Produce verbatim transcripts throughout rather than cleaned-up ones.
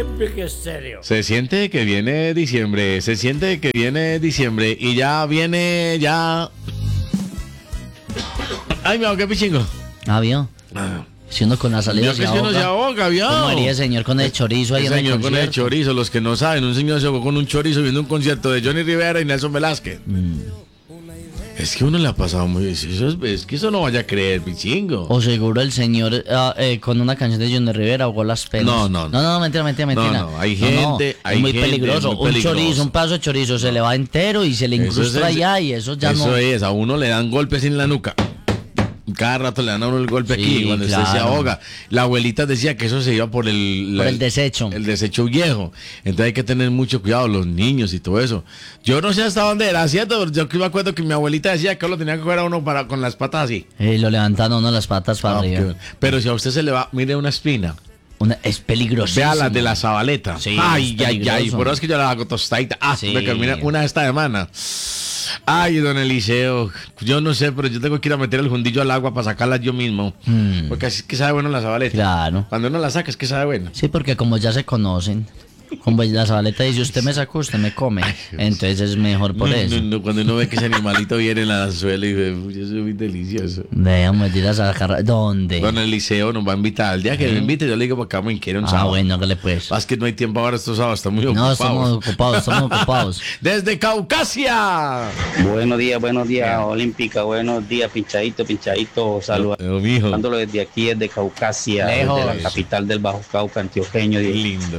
Olympic Stereo. Se siente que viene diciembre, se siente que viene diciembre y ya viene ya. Ay, me ahogué, pichingo. Ah, vio. Ah. Si uno con la salida Yo se que si uno se ahoga. ahoga, vio. ¿Cómo haría el señor con el chorizo ahí El en el señor con el concierto? chorizo, los que no saben, un señor se ahogó con un chorizo viendo un concierto de Johnny Rivera y Nelson Velázquez. Mm. Es que uno le ha pasado muy... Eso es, es que eso no vaya a creer, pichingo. O seguro el señor ah, eh, con una canción de Johnny Rivera ahogó las penas. No, no, no. No, no, mentira, mentira, mentira. No, no, hay gente- hay es muy gente peligroso. muy Un peligrosa. chorizo, un pedazo de chorizo se le va entero y se le Eso incrusta es- allá y eso ya eso no... es, a uno le dan golpes en la nuca. Cada rato le dan a uno el golpe Sí, aquí cuando usted se claro. ahoga. La abuelita decía que eso se iba por el, Por la- el desecho. El desecho viejo. Entonces hay que tener mucho cuidado, los niños y todo eso. Yo no sé hasta dónde era, ¿cierto? Pero yo que me acuerdo que mi abuelita decía que lo tenía que coger a uno para, con las patas así. Eh, lo levantan a uno las patas para Ah, arriba. qué- Pero si a usted se le va, mire una espina. Una- es peligroso. Vea las de la zabaleta. Sí, ay, es ay, ay. peligroso. Por eso es que yo la hago tostadita. Ah, Sí. me mira, una esta semana. Ay, don Eliseo, yo no sé, pero yo tengo que ir a meter el fundillo al agua para sacarla yo mismo. Mm. Porque así es que sabe bueno la zabaleta. Claro. Cuando uno la saca es que sabe bueno. Sí, porque como ya se conocen, como la Zabaleta dice, usted me sacó, usted me come. Entonces es mejor por No, eso. no, no, cuando uno ve que ese animalito viene en la suela y ve, uy, eso es muy delicioso. Veamos, ir a sacar. ¿Dónde? Don Eliseo nos va a invitar. El día que me invite, yo le digo para acá me quiero un Ah, sábado. bueno, que le pues. Es que no hay tiempo ahora, estos sábados están muy No, ocupados. estamos ocupados, estamos ocupados. Desde Caucasia. Buenos días, buenos días, Olímpica, buenos días, pinchadito, pinchadito, Oh, mijo. saludándolo desde aquí, desde Caucasia, Lejos. desde la capital del Bajo Cauca, antioqueño, Qué y, lindo.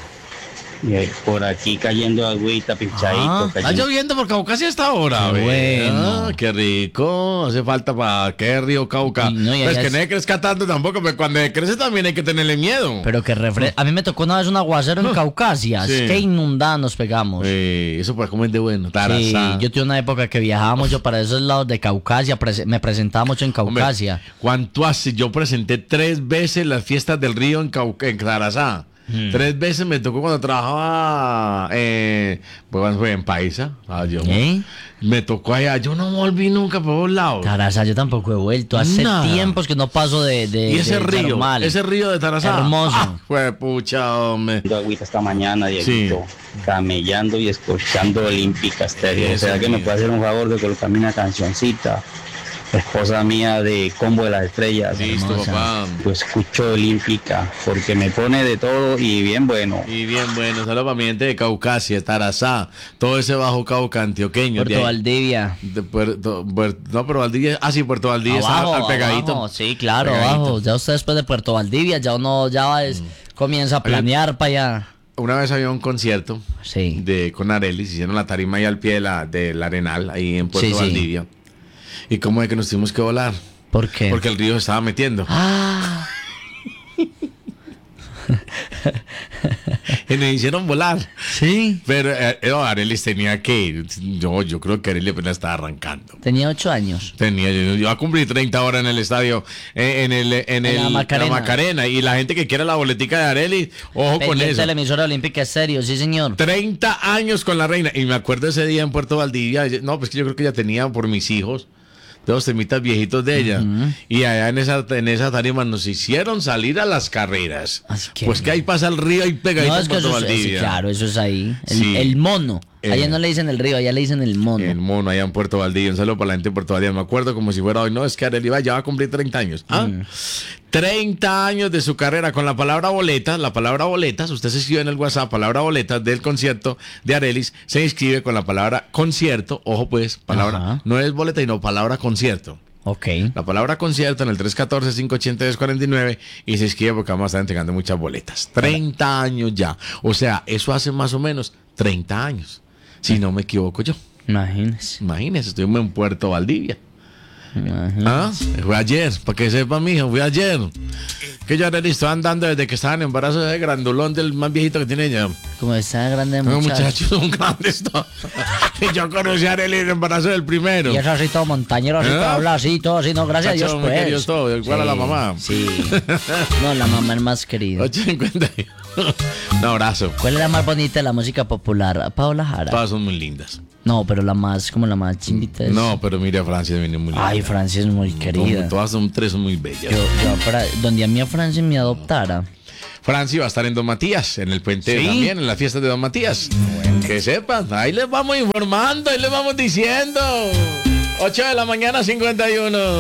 y por aquí cayendo agüita, pinchadito, Ah, Está cayendo. lloviendo por Caucasia hasta ahora. Qué ve. bueno. Ah, qué rico. Hace falta para qué río Cauca. Y no, y pues allá que es- no hay que crezca tanto tampoco, pero cuando crece también hay que tenerle miedo. Pero que refre... A mí me tocó una vez un aguacero en Caucasia. Sí. Es que inundada nos pegamos. Eh, eso para comer de bueno. Sí, Tarazá. yo tuve una época que viajaba mucho para esos lados de Caucasia, prese- me presentaba mucho en Hombre, Caucasia. ¿cuánto hace? Yo presenté tres veces las fiestas del río en, Cau- en Tarazá. Hmm. Tres veces me tocó cuando trabajaba eh, pues, fue en Paisa. Ah, yo- ¿Eh? Me tocó allá. Yo no volví nunca por todos lados. Tarazá, yo tampoco he vuelto. Hace Nada. tiempos que no paso de, de Y ese de río, Yarumal. ese río de Tarazá. Hermoso. Ah, fue pucha, hombre. Cayendo agüita esta mañana, Dieguito, camellando y escuchando Olímpica Stereo. O Eso, sea que me mío. puede hacer un favor de colocarme una cancioncita, esposa mía de Combo de las Estrellas. Listo, Hermosa. papá. Pues escucho Olímpica, porque me pone de todo y bien bueno. Y bien, bueno, saludos para mi gente de Caucasia, Tarazá, todo ese bajo Cauca antioqueño. de Puerto ahí- Valdivia. de Puerto, Puer- no, pero Valdivia, ah, sí, Puerto Valdivia está Abajo, al pegadito. abajo, sí, claro, Pegadito. abajo. Ya usted después de Puerto Valdivia, ya uno ya va es- comienza a planear para allá. Una vez había un concierto Sí. de con Arelis, hicieron la tarima ahí al pie de la, del Arenal, ahí en Puerto Sí, sí. Valdivia. Y cómo es que nos tuvimos que volar, ¿Por qué? porque el río se estaba metiendo. Ah, Y nos hicieron volar. sí. Pero eh, eh, Arelis tenía que, yo, yo creo que Arelis apenas estaba arrancando. Tenía ocho años. Tenía, yo, yo iba a cumplir treinta horas en el estadio, eh, en el, en el la Macarena. Macarena. Y la gente que quiera la boletica de Arelis, ojo con Pendiente eso. de la emisora olímpica, es serio, sí, señor. treinta años con la reina. Y me acuerdo ese día en Puerto Valdivia. No, pues que yo creo que ya tenía por mis hijos dos temitas viejitos de ella. Y allá en esa, en esa tarima nos hicieron salir a las carreras. Así que- Pues que ahí pasa el río y pegadito No, en es que Puerto eso es, sí, Valdivia. claro, eso es ahí. El, Sí. el mono. Eh. Allá no le dicen el río, allá le dicen el mono. El mono allá en Puerto Valdivia. Un saludo para la gente de Puerto Valdivia. Me acuerdo como si fuera hoy. No, es que Arely ya va a cumplir treinta años. ¿Ah? treinta años de su carrera con la palabra boletas. La palabra boletas, usted se escribe en el WhatsApp, palabra boletas del concierto de Arelis. Se inscribe con la palabra concierto. Ojo pues, palabra. Ajá. No es boleta, sino palabra concierto. Ok. La palabra concierto en el tres uno cuatro, cinco ocho cero, dos cuatro nueve y se inscribe porque vamos a estar entregando muchas boletas. treinta años ya. O sea, eso hace más o menos treinta años. Si no me equivoco yo. Imagínese. Imagínese, estuvimos en Puerto Valdivia. imagínese. ¿Ah? Fue ayer, para que sepa, mijo, fue ayer. Que yo ahora estoy andando desde que estaba en embarazo de grandulón del más viejito que tiene ella. Como está grande Los muchacho. muchachos son grandes todos. Y yo conocí a Arely en el embarazo del primero. Y eso así todo montañero, así ¿Eh? todo habla así, todo así, no, gracias a Dios, Cacho, me querido pues. todo, igual a la mamá. Sí. No, la mamá es más querida. ocho cincuenta y uno. Un abrazo. ¿Cuál es la más bonita de la música popular? Paola Jara. Todas son muy lindas. No, pero la más, como la más chimbita es. No, pero mira, Francia viene muy linda. Ay, Francia es muy querida. Todas son tres son muy bellas. Yo, yo para, donde a mí a Francia me adoptara. Franci va a estar en Don Matías, en el puente ¿Sí? también, en las fiestas de Don Matías. Que sepan, ahí les vamos informando, ahí les vamos diciendo. ocho de la mañana, cincuenta y uno.